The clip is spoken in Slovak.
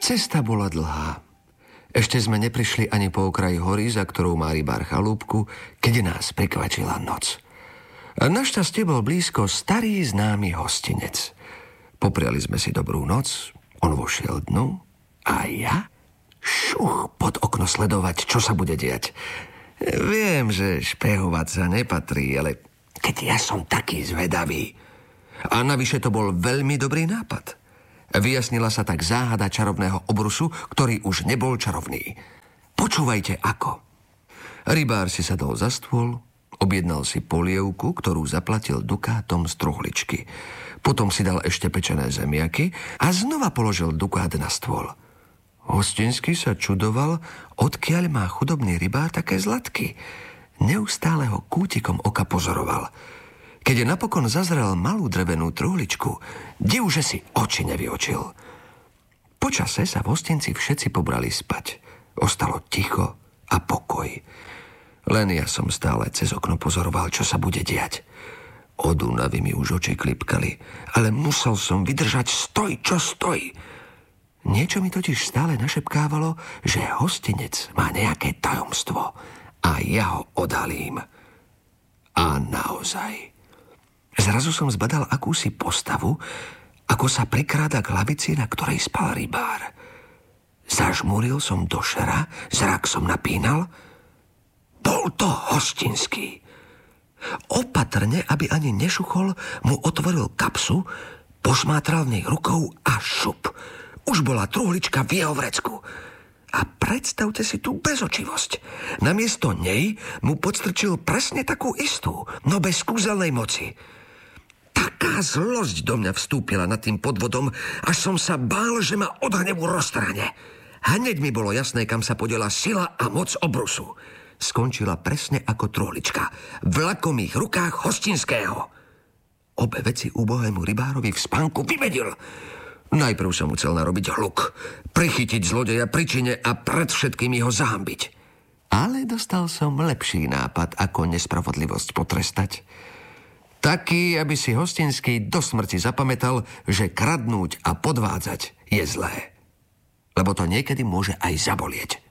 Cesta bola dlhá. Ešte sme neprišli ani po okraji hory, za ktorou má rybár chalúbku, keď nás prekvačila noc. A našťastie bol blízko starý známy hostinec. Popriali sme si dobrú noc, on vošiel dnu a ja pod okno sledovať, čo sa bude diať. Viem, že špehovať sa nepatrí, ale keď ja som taký zvedavý. A navyše to bol veľmi dobrý nápad. Vyjasnila sa tak záhada čarovného obrusu, ktorý už nebol čarovný. Počúvajte ako. Rybár si sadol za stôl, objednal si polievku, ktorú zaplatil dukátom z truhličky. Potom si dal ešte pečené zemiaky a znova položil dukát na stôl. Hostinský sa čudoval, odkiaľ má chudobný rybár také zlatky. Neustále ho kútikom oka pozoroval. Keď napokon zazrel malú drevenú truhličku, divže si oči nevyočil. Počase sa v hostinci všetci pobrali spať. Ostalo ticho a pokoj. Len ja som stále cez okno pozoroval, čo sa bude diať. Od únavy mi už oči klipkali, ale musel som vydržať stoj, čo stoj. Niečo mi totiž stále našepkávalo, že hostinec má nejaké tajomstvo a ja ho odhalím. A naozaj. Zrazu som zbadal akúsi postavu, ako sa prikráda k lavici, na ktorej spal rybár. Zažmúril som do šera, zrak som napínal. Bol to hostinský. Opatrne, aby ani nešuchol, mu otvoril kapsu, pošmátral v nej rukou a šup. Už bola truhlička v jeho vrecku. A predstavte si tú bezočivosť. Namiesto nej mu podstrčil presne takú istú, no bez kúzelnej moci. Taká zlosť do mňa vstúpila nad tým podvodom, až som sa bál, že ma od hnevu roztrhne. Hneď mi bolo jasné, kam sa podiela sila a moc obrusu. Skončila presne ako truhlička, v lakomých rukách hostinského. Obe veci ubohému rybárovi v spánku vyvedil. Najprv som chcel narobiť hluk, prichytiť zlodeja pri čine a pred všetkým ho zahambiť. Ale dostal som lepší nápad, ako nespravodlivosť potrestať. Taký, aby si hostinský do smrti zapamätal, že kradnúť a podvádzať je zlé. Lebo to niekedy môže aj zabolieť.